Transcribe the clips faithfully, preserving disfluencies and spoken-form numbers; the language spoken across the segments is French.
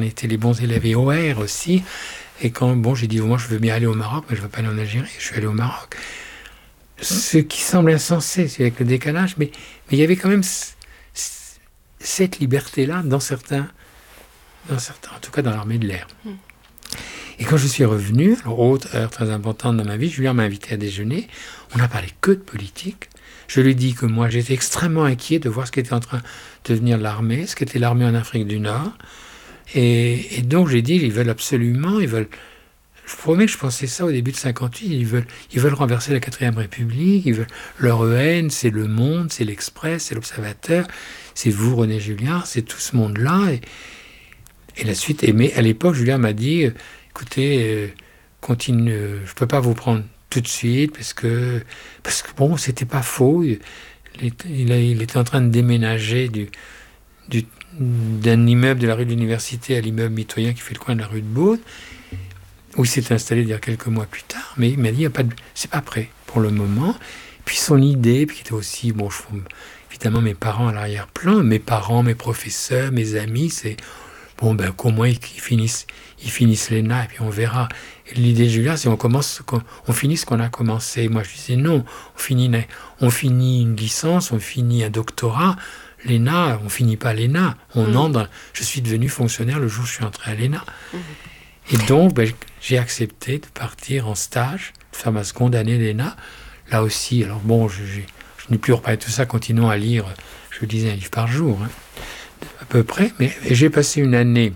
était les bons élèves et O R aussi. Et quand, bon, j'ai dit, moi, je veux bien aller au Maroc, mais je ne veux pas aller en Algérie. Je suis allé au Maroc. Ce qui semble insensé, c'est avec le décalage, mais, mais il y avait quand même c- c- cette liberté-là dans certains, dans certains, en tout cas dans l'armée de l'air. Mm. Et quand je suis revenu, alors, autre heure très importante dans ma vie, Julien m'a invité à déjeuner. On n'a parlé que de politique. Je lui ai dit que moi, j'étais extrêmement inquiet de voir ce qu'était en train de devenir l'armée, ce qu'était l'armée en Afrique du Nord. Et, et donc, j'ai dit, ils veulent absolument, ils veulent... Je vous promets que je pensais ça au début de cinquante-huit, ils veulent, ils veulent renverser la quatrième République, ils veulent, leur E N, c'est Le Monde, c'est l'Express, c'est l'Observateur, c'est vous, René Julliard, c'est tout ce monde-là. Et, et la suite, et, mais à l'époque, Julliard m'a dit, euh, écoutez, euh, continue, euh, je ne peux pas vous prendre tout de suite, parce que, parce que bon, c'était pas faux, il, il, a, il était en train de déménager du, du, d'un immeuble de la rue de l'Université à l'immeuble mitoyen qui fait le coin de la rue de Beaune, où il s'est installé il y a quelques mois plus tard, mais il m'a dit, il y a pas de, c'est pas prêt pour le moment. Puis son idée, puis qui était aussi, bon, je, évidemment mes parents à l'arrière-plan, mes parents, mes professeurs, mes amis, c'est, bon, ben, qu'au moins ils, ils finissent, ils finissent l'E N A, et puis on verra. Et l'idée de Julien, c'est on commence, on finit ce qu'on a commencé. Moi, je disais non, on finit, on finit une licence, on finit un doctorat. L'E N A, on finit pas l'E N A. On mmh. entre, je suis devenu fonctionnaire le jour où je suis entré à l'E N A. Mmh. Et donc, ben, j'ai accepté de partir en stage, de faire ma seconde année d'E N A. Là aussi, alors bon, je, je, je n'ai plus reparlé de tout ça, continuons à lire, je lisais un livre par jour, hein, à peu près. Mais et j'ai passé une année,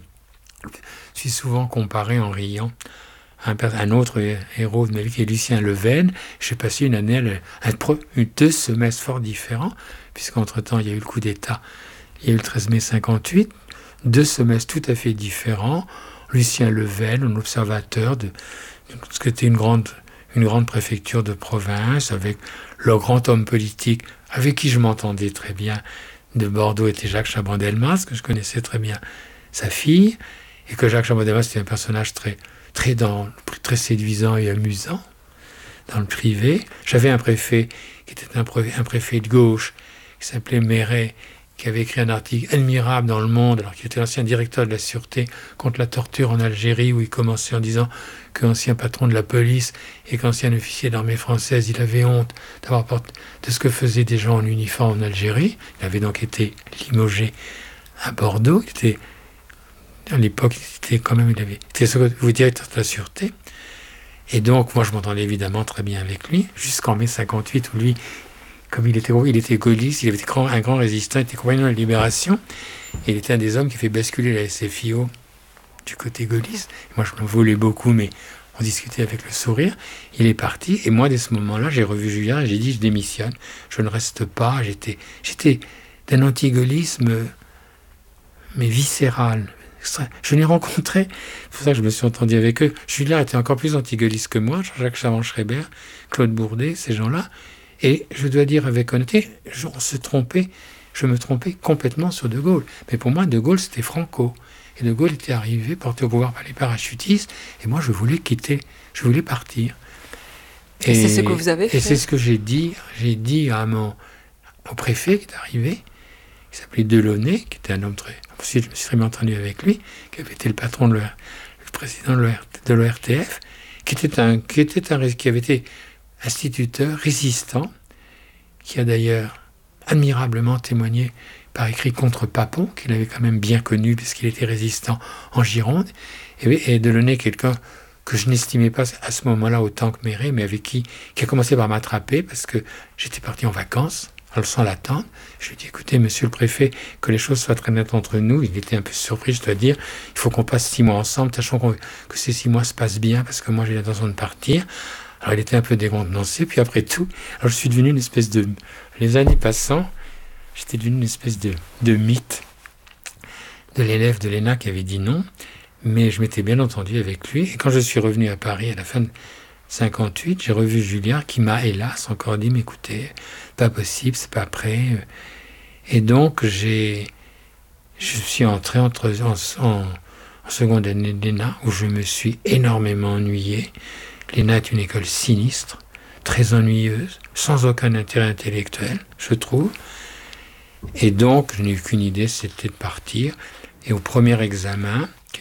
je suis souvent comparé en riant à un, un autre héros de ma vie qui est Lucien Leven. J'ai passé une année, un, un, deux semestres fort différents, puisqu'entre-temps, il y a eu le coup d'État, il y a eu le treize mai cinquante-huit, deux semestres tout à fait différents. Lucien Leven, un observateur de, de ce qui était une grande, une grande préfecture de province, avec le grand homme politique, avec qui je m'entendais très bien, de Bordeaux, était Jacques Chaban-Delmas, que je connaissais très bien sa fille, et que Jacques Chaban-Delmas était un personnage très, très, dans, très séduisant et amusant, dans le privé. J'avais un préfet, qui était un, pré, un préfet de gauche, qui s'appelait Méret, qui avait écrit un article admirable dans Le Monde, alors qu'il était l'ancien directeur de la Sûreté contre la torture en Algérie, où il commençait en disant qu'ancien patron de la police et qu'ancien officier d'armée française, il avait honte d'avoir porté, de ce que faisaient des gens en uniforme en Algérie. Il avait donc été limogé à Bordeaux. Il était, à l'époque, il était quand même, il avait été directeur de la Sûreté. Et donc, moi, je m'entendais évidemment très bien avec lui, jusqu'en mai cinquante-huit, où lui, comme il était, il était gaulliste, il avait été un grand résistant, il était compagnon de la Libération, et il était un des hommes qui fait basculer la S F I O du côté gaulliste. Moi, je m'en voulais beaucoup, mais on discutait avec le sourire. Il est parti, et moi, dès ce moment-là, j'ai revu Julien, et j'ai dit, je démissionne, je ne reste pas. J'étais, j'étais d'un anti-gaullisme, mais viscéral. Je l'ai rencontré, c'est pour ça que je me suis entendu avec eux. Julien était encore plus anti-gaulliste que moi, Jean-Jacques Chaban-Schreiber, Claude Bourdet, ces gens-là. Et je dois dire avec honnêteté, je, on se trompait, je me trompais complètement sur De Gaulle. Mais pour moi, De Gaulle, c'était Franco. Et De Gaulle était arrivé, porté au pouvoir par les parachutistes, et moi, je voulais quitter, je voulais partir. Et, et c'est ce que vous avez fait. Et c'est ce que j'ai dit, j'ai dit à mon, au préfet qui est arrivé, qui s'appelait Delaunay, qui était un homme très... Ensuite, je me suis très bien entendu avec lui, qui avait été le patron de le, le président de l'O R T F, qui était un, qui était un, qui avait été instituteur, résistant, qui a d'ailleurs admirablement témoigné par écrit contre Papon, qu'il avait quand même bien connu puisqu'il était résistant en Gironde, et, et Delaunay, quelqu'un que je n'estimais pas à ce moment-là autant que Méret, mais avec qui, qui a commencé par m'attraper parce que j'étais parti en vacances, sans l'attendre. Je lui ai dit, écoutez, monsieur le préfet, que les choses soient très nettes entre nous. Il était un peu surpris, je dois dire. Il faut qu'on passe six mois ensemble, sachant qu'on, que ces six mois se passent bien, parce que moi, j'ai l'intention de partir. Alors, il était un peu décontenancé. Puis après tout, alors je suis devenu une espèce de... Les années passant, j'étais devenu une espèce de, de mythe de l'élève de l'E N A qui avait dit non. Mais je m'étais bien entendu avec lui. Et quand je suis revenu à Paris à la fin de cinquante-huit, j'ai revu Julien qui m'a, hélas, encore dit, mais écoutez, pas possible, c'est pas prêt. Et donc, j'ai, je suis entré entre, en, en, en seconde année de l'E N A, où je me suis énormément ennuyé. L'E N A est une école sinistre, très ennuyeuse, sans aucun intérêt intellectuel, je trouve. Et donc, je n'ai eu qu'une idée, c'était de partir. Et au premier examen,